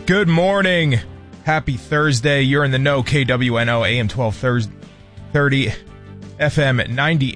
Good morning. Happy Thursday. You're in the know. KWNO AM 1230 FM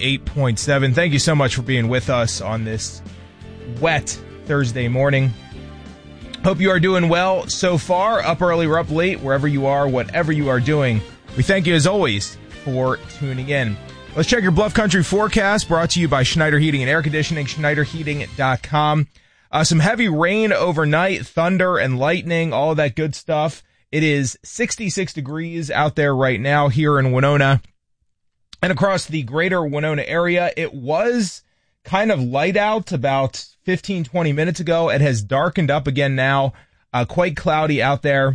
98.7. Thank you so much for being with us on this wet Thursday morning. Hope you are doing well so far, up early or up late, wherever you are, whatever you are doing. We thank you as always for tuning in. Let's check your Bluff Country forecast, brought to you by Schneider Heating and Air Conditioning, schneiderheating.com. Some heavy rain overnight, thunder and lightning, all of that good stuff. It is 66 degrees out there right now here in Winona and across the greater Winona area. It was kind of light out about 15, 20 minutes ago. It has darkened up again now, quite cloudy out there.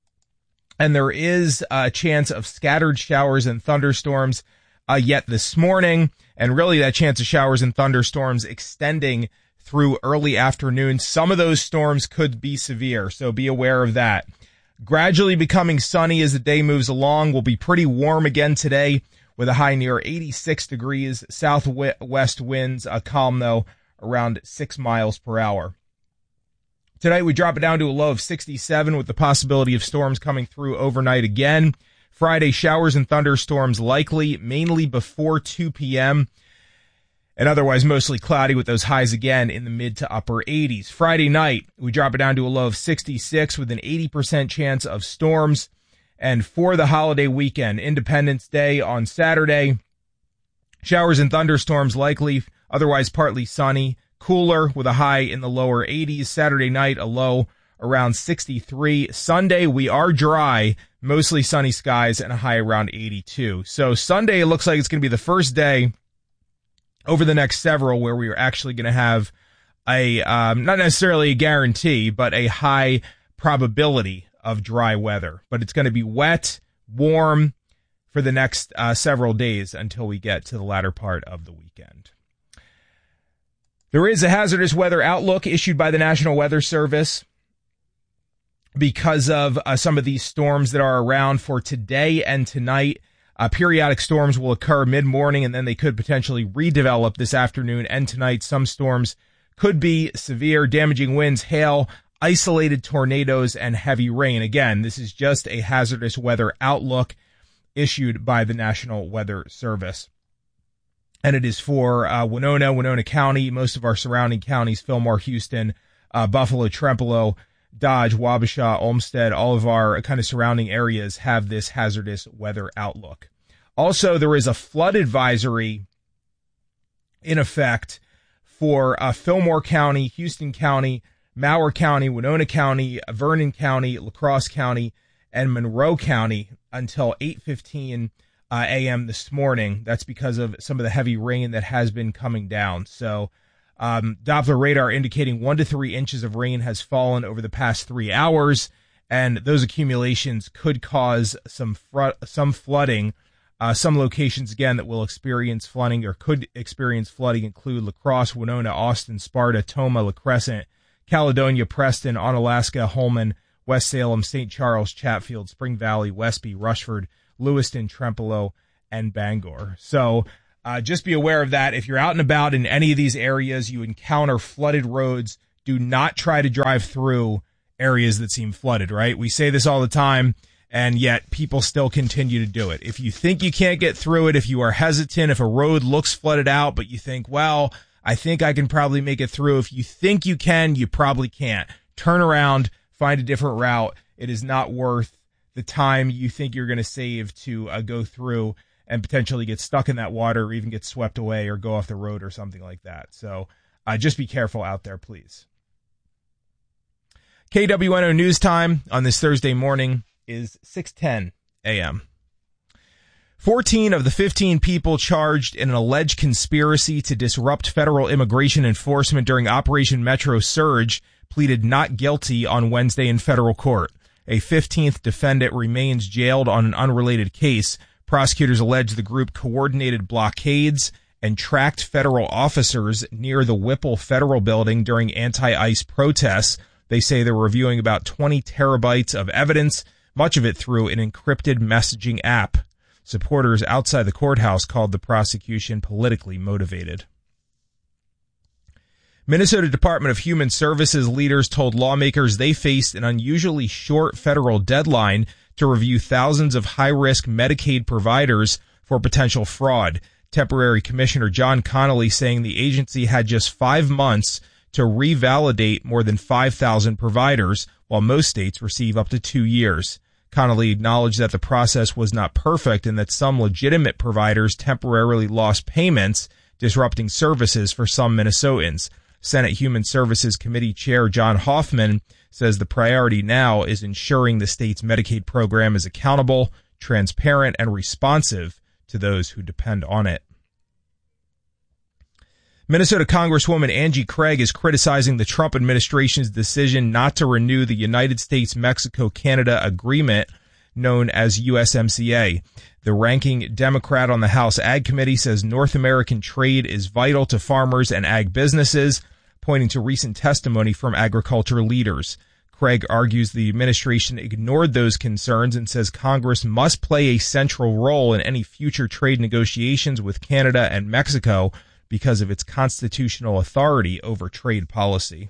And there is a chance of scattered showers and thunderstorms yet this morning. And really that chance of showers and thunderstorms extending through early afternoon. Some of those storms could be severe, so be aware of that. Gradually becoming sunny as the day moves along. Will be pretty warm again today with a high near 86 degrees. Southwest winds, calm though, around 6 miles per hour. Tonight we drop it down to a low of 67 with the possibility of storms coming through overnight again. Friday, showers and thunderstorms likely, mainly before 2 p.m., and otherwise mostly cloudy with those highs again in the mid to upper 80s. Friday night, we drop it down to a low of 66 with an 80% chance of storms. And for the holiday weekend, Independence Day on Saturday, showers and thunderstorms likely, otherwise partly sunny, cooler with a high in the lower 80s. Saturday night, a low around 63. Sunday, we are dry, mostly sunny skies, and a high around 82. So Sunday, it looks like it's going to be the first day over the next several where we are actually going to have a, not necessarily a guarantee, but a high probability of dry weather. But it's going to be wet, warm for the next several days until we get to the latter part of the weekend. There is a hazardous weather outlook issued by the National Weather Service because of some of these storms that are around for today and tonight. Periodic storms will occur mid-morning, and then they could potentially redevelop this afternoon and tonight. Some storms could be severe, damaging winds, hail, isolated tornadoes, and heavy rain. Again, this is just a hazardous weather outlook issued by the National Weather Service. And it is for Winona County, most of our surrounding counties, Fillmore, Houston, Buffalo, Trempealeau, Dodge, Wabasha, Olmsted, all of our kind of surrounding areas have this hazardous weather outlook. Also, there is a flood advisory in effect for Fillmore County, Houston County, Mower County, Winona County, Vernon County, La Crosse County, and Monroe County until 8:15 a.m. this morning. That's because of some of the heavy rain that has been coming down. So Doppler radar indicating 1 to 3 inches of rain has fallen over the past 3 hours, and those accumulations could cause some flooding. Some locations, again, that will experience flooding or could experience flooding include La Crosse, Winona, Austin, Sparta, Tomah, La Crescent, Caledonia, Preston, Onalaska, Holman, West Salem, St. Charles, Chatfield, Spring Valley, Westby, Rushford, Lewiston, Trempealeau, and Bangor. So just be aware of that. If you're out and about in any of these areas, you encounter flooded roads, do not try to drive through areas that seem flooded, right? We say this all the time, and yet people still continue to do it. If you think you can't get through it, if you are hesitant, if a road looks flooded out, but you think, well, I think I can probably make it through. If you think you can, you probably can't. Turn around, find a different route. It is not worth the time you think you're going to save to go through and potentially get stuck in that water or even get swept away or go off the road or something like that. So just be careful out there, please. KWNO News Time on this Thursday morning is 6:10 a.m. 14 of the 15 people charged in an alleged conspiracy to disrupt federal immigration enforcement during Operation Metro Surge pleaded not guilty on Wednesday in federal court. A 15th defendant remains jailed on an unrelated case. Prosecutors allege the group coordinated blockades and tracked federal officers near the Whipple Federal Building during anti-ICE protests. They say they're reviewing about 20 terabytes of evidence, much of it through an encrypted messaging app. Supporters outside the courthouse called the prosecution politically motivated. Minnesota Department of Human Services leaders told lawmakers they faced an unusually short federal deadline to review thousands of high-risk Medicaid providers for potential fraud. Temporary Commissioner John Connolly saying the agency had just 5 months to revalidate more than 5,000 providers, while most states receive up to 2 years. Connolly acknowledged that the process was not perfect and that some legitimate providers temporarily lost payments, disrupting services for some Minnesotans. Senate Human Services Committee Chair John Hoffman says the priority now is ensuring the state's Medicaid program is accountable, transparent, and responsive to those who depend on it. Minnesota Congresswoman Angie Craig is criticizing the Trump administration's decision not to renew the United States-Mexico-Canada agreement known as USMCA. The ranking Democrat on the House Ag Committee says North American trade is vital to farmers and ag businesses, pointing to recent testimony from agriculture leaders. Craig argues the administration ignored those concerns and says Congress must play a central role in any future trade negotiations with Canada and Mexico because of its constitutional authority over trade policy.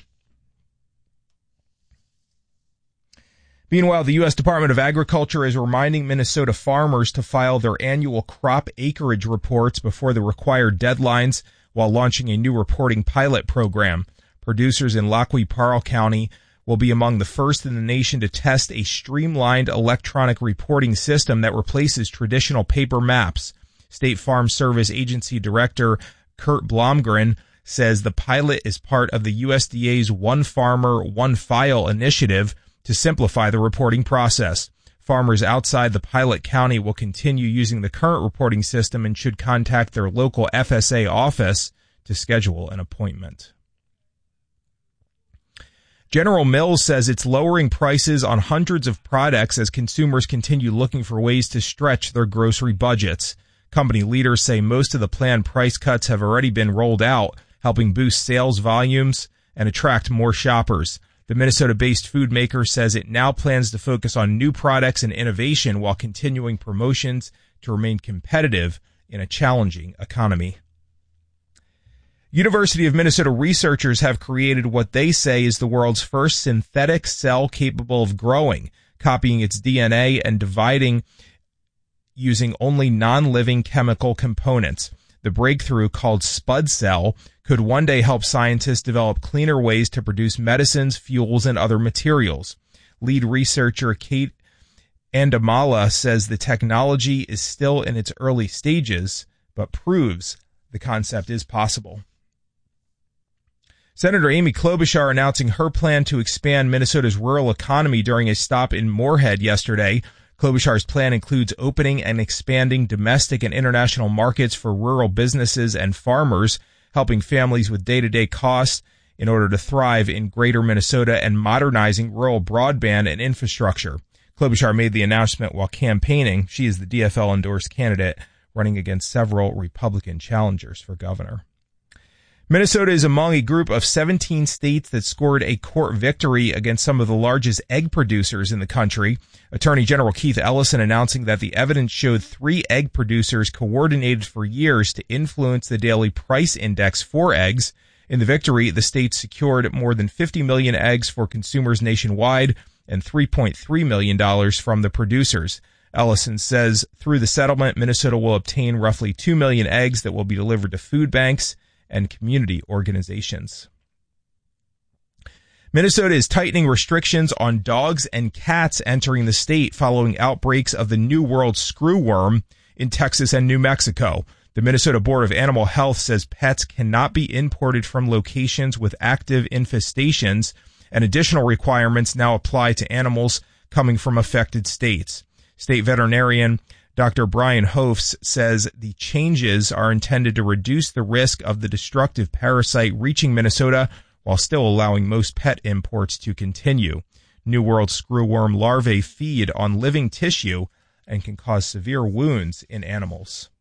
Meanwhile, the U.S. Department of Agriculture is reminding Minnesota farmers to file their annual crop acreage reports before the required deadlines while launching a new reporting pilot program. Producers in Lac-Qui-Parle County will be among the first in the nation to test a streamlined electronic reporting system that replaces traditional paper maps. State Farm Service Agency Director Kurt Blomgren says the pilot is part of the USDA's One Farmer, One File initiative to simplify the reporting process. Farmers outside the pilot county will continue using the current reporting system and should contact their local FSA office to schedule an appointment. General Mills says it's lowering prices on hundreds of products as consumers continue looking for ways to stretch their grocery budgets. Company leaders say most of the planned price cuts have already been rolled out, helping boost sales volumes and attract more shoppers. The Minnesota-based food maker says it now plans to focus on new products and innovation while continuing promotions to remain competitive in a challenging economy. University of Minnesota researchers have created what they say is the world's first synthetic cell capable of growing, copying its DNA and dividing using only non-living chemical components. The breakthrough, called Spud Cell, could one day help scientists develop cleaner ways to produce medicines, fuels, and other materials. Lead researcher Kate Andamala says the technology is still in its early stages, but proves the concept is possible. Senator Amy Klobuchar announcing her plan to expand Minnesota's rural economy during a stop in Moorhead yesterday. Klobuchar's plan includes opening and expanding domestic and international markets for rural businesses and farmers, helping families with day-to-day costs in order to thrive in greater Minnesota and modernizing rural broadband and infrastructure. Klobuchar made the announcement while campaigning. She is the DFL-endorsed candidate running against several Republican challengers for governor. Minnesota is among a group of 17 states that scored a court victory against some of the largest egg producers in the country. Attorney General Keith Ellison announcing that the evidence showed 3 egg producers coordinated for years to influence the daily price index for eggs. In the victory, the state secured more than 50 million eggs for consumers nationwide and $3.3 million from the producers. Ellison says through the settlement, Minnesota will obtain roughly 2 million eggs that will be delivered to food banks and community organizations. Minnesota is tightening restrictions on dogs and cats entering the state following outbreaks of the New World screwworm in Texas and New Mexico. The Minnesota Board of Animal Health says pets cannot be imported from locations with active infestations, and additional requirements now apply to animals coming from affected states. State veterinarian Dr. Brian Hofs says the changes are intended to reduce the risk of the destructive parasite reaching Minnesota while still allowing most pet imports to continue. New World screwworm larvae feed on living tissue and can cause severe wounds in animals.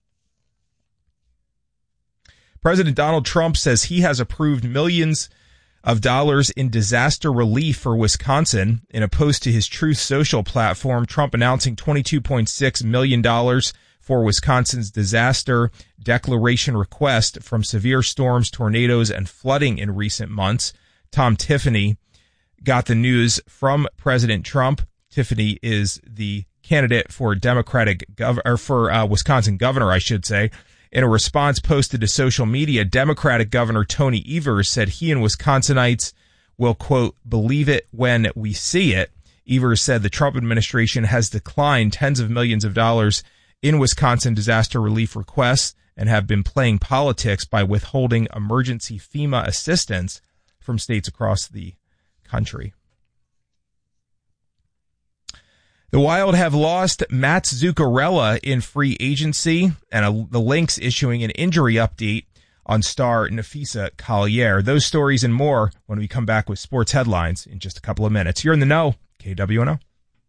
President Donald Trump says he has approved millions of dollars in disaster relief for Wisconsin. In a post to his Truth Social platform, Trump announcing $22.6 million for Wisconsin's disaster declaration request from severe storms, tornadoes, and flooding in recent months. Tom Tiffany got the news from President Trump. Tiffany is the candidate for Wisconsin governor, I should say. In a response posted to social media, Democratic Governor Tony Evers said he and Wisconsinites will, quote, believe it when we see it. Evers said the Trump administration has declined tens of millions of dollars in Wisconsin disaster relief requests and have been playing politics by withholding emergency FEMA assistance from states across the country. The Wild have lost Mats Zuccarello in free agency, and the Lynx issuing an injury update on star Nafisa Collier. Those stories and more when we come back with sports headlines in just a couple of minutes. You're in the know, KWNO.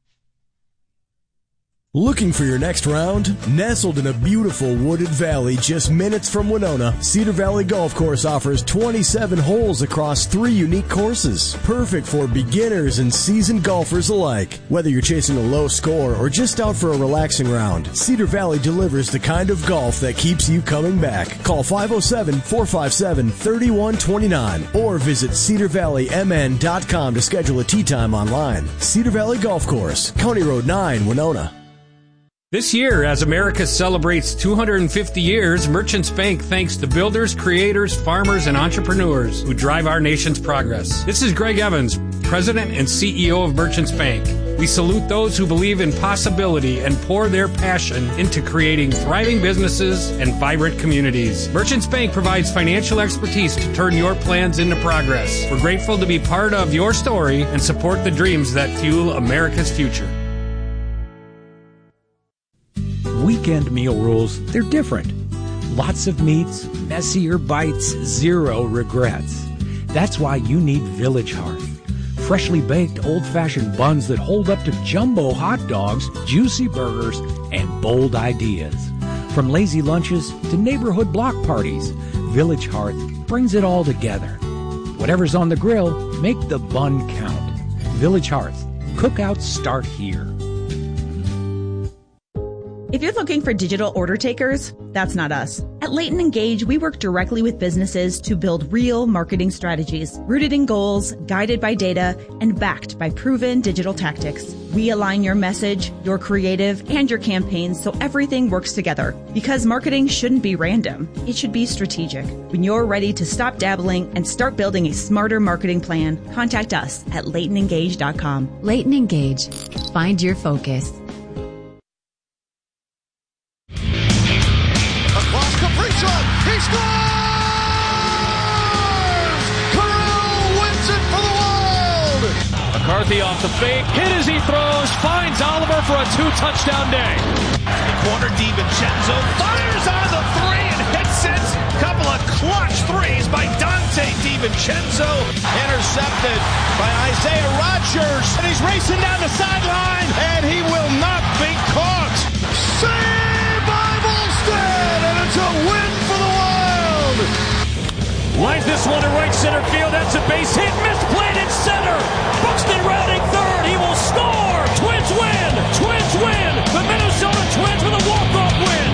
Looking for your next round? Nestled in a beautiful wooded valley just minutes from Winona, Cedar Valley Golf Course offers 27 holes across 3 unique courses. Perfect for beginners and seasoned golfers alike. Whether you're chasing a low score or just out for a relaxing round, Cedar Valley delivers the kind of golf that keeps you coming back. Call 507-457-3129 or visit cedarvalleymn.com to schedule a tee time online. Cedar Valley Golf Course, County Road 9, Winona. This year, as America celebrates 250 years, Merchants Bank thanks the builders, creators, farmers, and entrepreneurs who drive our nation's progress. This is Greg Evans, President and CEO of Merchants Bank. We salute those who believe in possibility and pour their passion into creating thriving businesses and vibrant communities. Merchants Bank provides financial expertise to turn your plans into progress. We're grateful to be part of your story and support the dreams that fuel America's future. Weekend meal rules, they're different. Lots of meats, messier bites, zero regrets. That's why you need Village Hearth. Freshly baked, old-fashioned buns that hold up to jumbo hot dogs, juicy burgers, and bold ideas. From lazy lunches to neighborhood block parties, Village Hearth brings it all together. Whatever's on the grill, make the bun count. Village Hearth. Cookouts start here. If you're looking for digital order takers, that's not us. At Leighton Engage, we work directly with businesses to build real marketing strategies, rooted in goals, guided by data, and backed by proven digital tactics. We align your message, your creative, and your campaigns so everything works together. Because marketing shouldn't be random. It should be strategic. When you're ready to stop dabbling and start building a smarter marketing plan, contact us at LeightonEngage.com. Leighton Engage. Find your focus. He scores! Carell wins it for the Wild! McCarthy off the fake, hit as he throws, finds Oliver for a 2-touchdown day. Corner DiVincenzo fires on the three and hits it. Couple of clutch threes by Dante DiVincenzo. Intercepted by Isaiah Rodgers. And he's racing down the sideline, and he will not be caught. Saved by Volstead, and it's a win for the Wild. Lines this one to right center field. That's a base hit. Misplayed in center. Buxton rounding third. He will score. Twins win. Twins win. The Minnesota Twins with a walk-off win.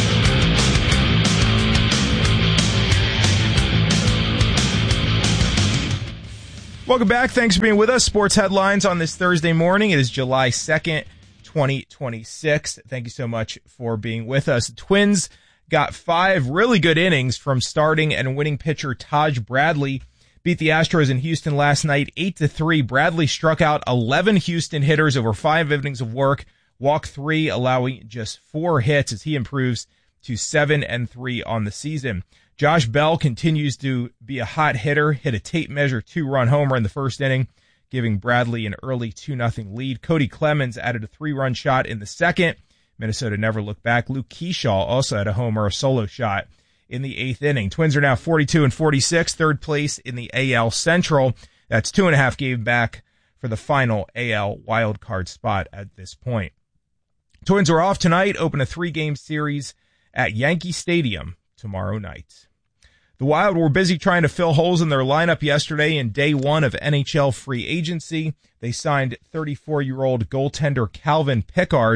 Welcome back. Thanks for being with us. Sports headlines on this Thursday morning. It is July 2nd, 2026. Thank you so much for being with us. The Twins got 5 really good innings from starting and winning pitcher Taj Bradley. Beat the Astros in Houston last night 8-3. Bradley struck out 11 Houston hitters over 5 innings of work, walked 3, allowing just 4 hits as he improves to 7-3 on the season. Josh Bell continues to be a hot hitter, hit a tape measure 2-run homer in the first inning, giving Bradley an early 2-0 lead. Cody Clemens added a 3-run shot in the second. Minnesota never looked back. Luke Kershaw also had a homer, a solo shot in the 8th inning. Twins are now 42-46, third place in the AL Central. That's 2.5 games back for the final AL wildcard spot at this point. Twins are off tonight, open a 3-game series at Yankee Stadium tomorrow night. The Wild were busy trying to fill holes in their lineup yesterday in day 1 of NHL free agency. They signed 34-year-old goaltender Calvin Pickard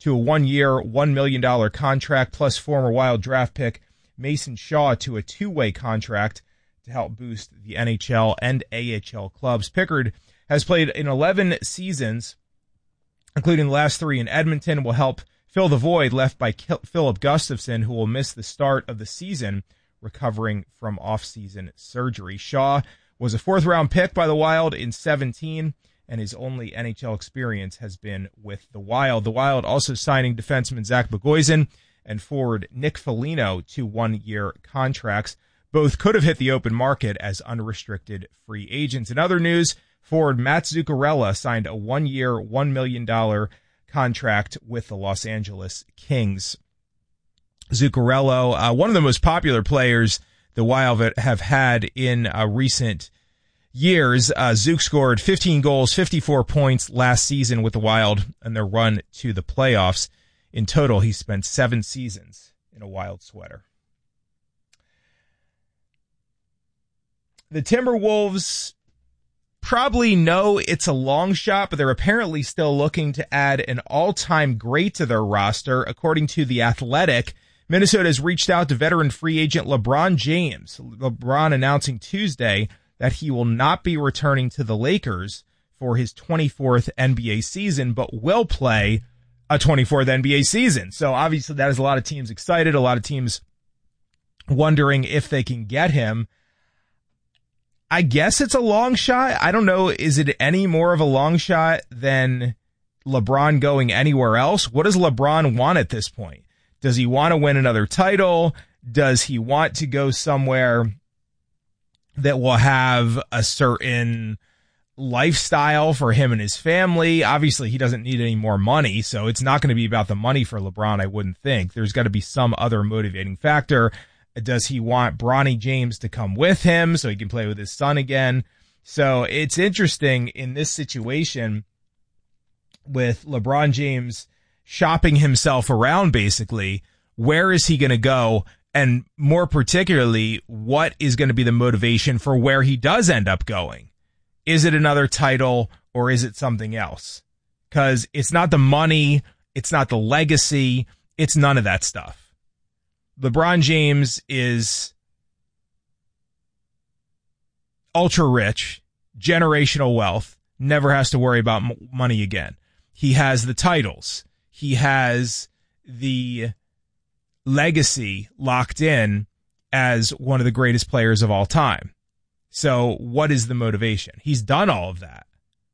to a 1-year, $1 million contract, plus former Wild draft pick Mason Shaw to a 2-way contract to help boost the NHL and AHL clubs. Pickard has played in 11 seasons, including the last 3 in Edmonton, will help fill the void left by Philip Gustafson, who will miss the start of the season, recovering from off-season surgery. Shaw was a 4th-round pick by the Wild in 2017, and his only NHL experience has been with the Wild. The Wild also signing defenseman Zach Bogosian and forward Nick Foligno to 1-year contracts. Both could have hit the open market as unrestricted free agents. In other news, forward Matt Zuccarello signed a 1-year, $1 million contract with the Los Angeles Kings. Zuccarello, one of the most popular players the Wild have had in recent years. Zook scored 15 goals, 54 points last season with the Wild and their run to the playoffs. In total, he spent 7 seasons in a Wild sweater. The Timberwolves probably know it's a long shot, but they're apparently still looking to add an all-time great to their roster. According to The Athletic, Minnesota has reached out to veteran free agent LeBron James. LeBron announcing Tuesday that he will not be returning to the Lakers for his 24th NBA season, but will play a 24th NBA season. So obviously that has a lot of teams excited, a lot of teams wondering if they can get him. I guess it's a long shot. I don't know. Is it any more of a long shot than LeBron going anywhere else? What does LeBron want at this point? Does he want to win another title? Does he want to go somewhere that will have a certain lifestyle for him and his family? Obviously, he doesn't need any more money, so it's not going to be about the money for LeBron, I wouldn't think. There's got to be some other motivating factor. Does he want Bronny James to come with him so he can play with his son again? So it's interesting in this situation with LeBron James shopping himself around, basically. Where is he going to go? And more particularly, what is going to be the motivation for where he does end up going? Is it another title or is it something else? Because it's not the money, it's not the legacy, it's none of that stuff. LeBron James is ultra rich, generational wealth, never has to worry about money again. He has the titles. He has the legacy locked in as one of the greatest players of all time. So what is the motivation? He's done all of that.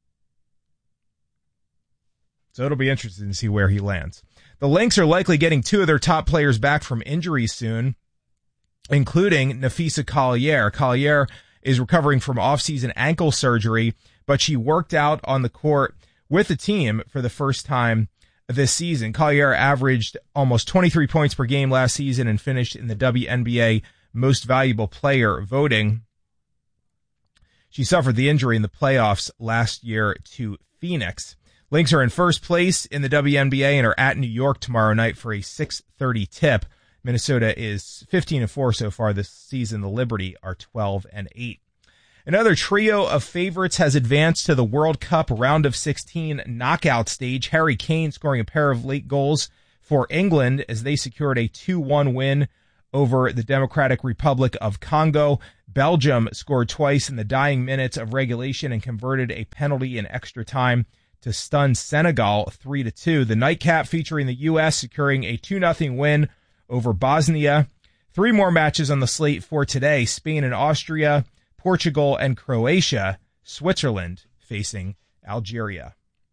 So it'll be interesting to see where he lands. The Lynx are likely getting 2 of their top players back from injury soon, including Napheesa Collier. Collier is recovering from off-season ankle surgery, but she worked out on the court with the team for the first time this season. Collier averaged almost 23 points per game last season and finished in the WNBA Most Valuable Player voting. She suffered the injury in the playoffs last year to Phoenix. Lynx are in first place in the WNBA and are at New York tomorrow night for a 6:30 tip. Minnesota is 15-4 so far this season. The Liberty are 12-8. Another trio of favorites has advanced to the World Cup round of 16 knockout stage. Harry Kane scoring a pair of late goals for England as they secured a 2-1 win over the Democratic Republic of Congo. Belgium scored twice in the dying minutes of regulation and converted a penalty in extra time to stun Senegal 3-2. The nightcap featuring the U.S. securing a 2-0 win over Bosnia. 3 more matches on the slate for today. Spain and Austria, Portugal and Croatia, Switzerland facing Algeria.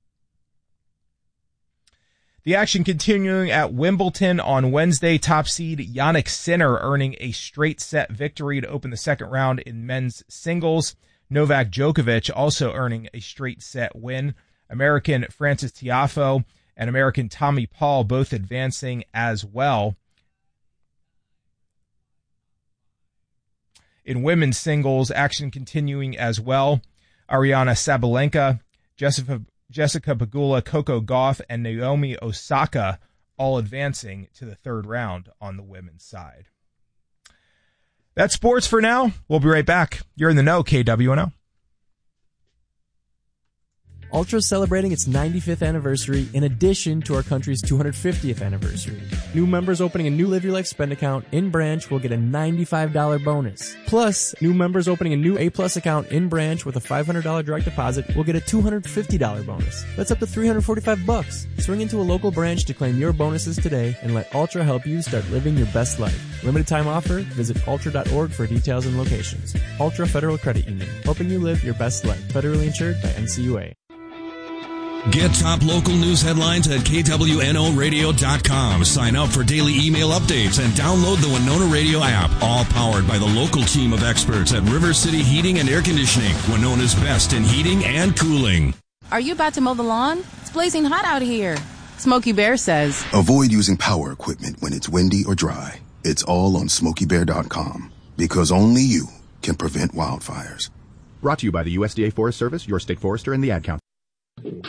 The action continuing at Wimbledon on Wednesday. Top seed Jannik Sinner earning a straight set victory to open the second round in men's singles. Novak Djokovic also earning a straight set win. American Francis Tiafoe and American Tommy Paul both advancing as well. In women's singles, action continuing as well. Ariana Sabalenka, Jessica Pegula, Coco Gauff, and Naomi Osaka all advancing to the third round on the women's side. That's sports for now. We'll be right back. You're in the know, KWNO. Ultra is celebrating its 95th anniversary in addition to our country's 250th anniversary. New members opening a new Live Your Life spend account in branch will get a $95 bonus. Plus, new members opening a new A-Plus account in branch with a $500 direct deposit will get a $250 bonus. That's up to $345. Swing into a local branch to claim your bonuses today and let Ultra help you start living your best life. Limited time offer. Visit ultra.org for details and locations. Ultra Federal Credit Union, helping you live your best life. Federally insured by NCUA. Get top local news headlines at KWNOradio.com. Sign up for daily email updates and download the Winona Radio app. All powered by the local team of experts at River City Heating and Air Conditioning, Winona's best in heating and cooling. Are you about to mow the lawn? It's blazing hot out here. Smokey Bear says, avoid using power equipment when it's windy or dry. It's all on SmokeyBear.com, because only you can prevent wildfires. Brought to you by the USDA Forest Service, your state forester, and the Ad Council.